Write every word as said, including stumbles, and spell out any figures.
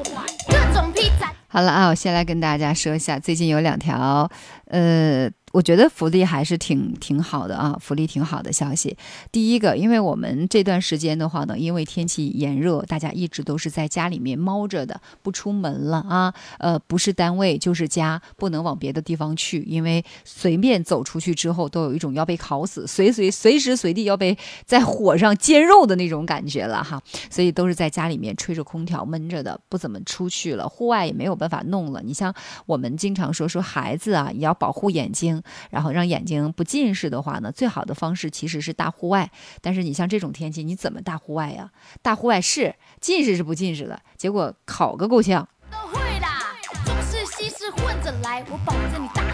各种披萨。好了啊，我先来跟大家说一下，最近有两条，呃。我觉得福利还是挺挺好的啊，福利挺好的消息。第一个，因为我们这段时间的话呢，因为天气炎热，大家一直都是在家里面猫着的，不出门了啊。呃，不是单位就是家，不能往别的地方去，因为随便走出去之后，都有一种要被烤死，随随随时随地要被在火上煎肉的那种感觉了哈。所以都是在家里面吹着空调闷着的，不怎么出去了，户外也没有办法弄了。你像我们经常说说孩子啊，也要保护眼睛。然后让眼睛不近视的话呢，最好的方式其实是大户外。但是你像这种天气，你怎么大户外呀？大户外是近视是不近视的，结果烤个够呛。都会啦，中式西式混着来，我保证你大